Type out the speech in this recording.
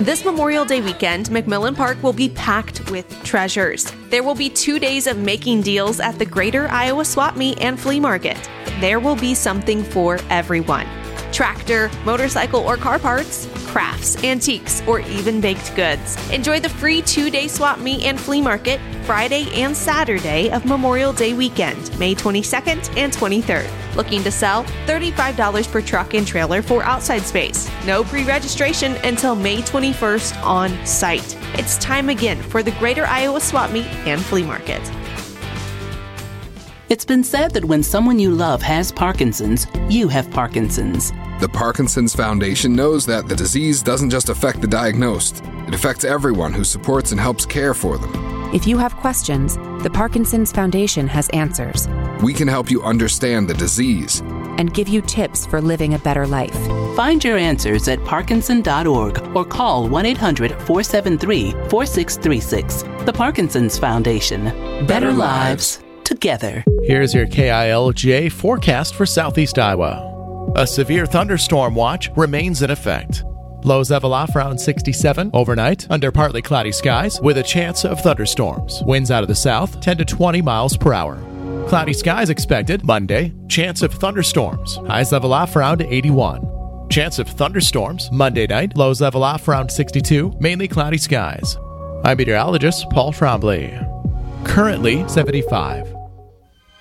This Memorial Day weekend, McMillan Park will be packed with treasures. There will be 2 days of making deals at the Greater Iowa Swap Meet and Flea Market. There will be something for everyone. Tractor, motorcycle, or car parts, crafts, antiques, or even baked goods. Enjoy the free 2-day swap meet and flea market Friday and Saturday of Memorial Day weekend, May 22nd and 23rd. Looking to sell? $35 per truck and trailer for outside space. No pre-registration until May 21st on site. It's time again for the Greater Iowa Swap Meet and Flea Market. It's been said that when someone you love has Parkinson's, you have Parkinson's. The Parkinson's Foundation knows that the disease doesn't just affect the diagnosed. It affects everyone who supports and helps care for them. If you have questions, the Parkinson's Foundation has answers. We can help you understand the disease and give you tips for living a better life. Find your answers at parkinson.org or call 1-800-473-4636. The Parkinson's Foundation. Better lives together. Here's your KILJ forecast for Southeast Iowa. A severe thunderstorm watch remains in effect. Lows level off around 67 overnight under partly cloudy skies with a chance of thunderstorms. Winds out of the south 10 to 20 miles per hour. Cloudy skies expected Monday. Chance of thunderstorms. Highs level off around 81. Chance of thunderstorms Monday night. Lows level off around 62. Mainly cloudy skies. I'm meteorologist Paul Trombley. Currently 75.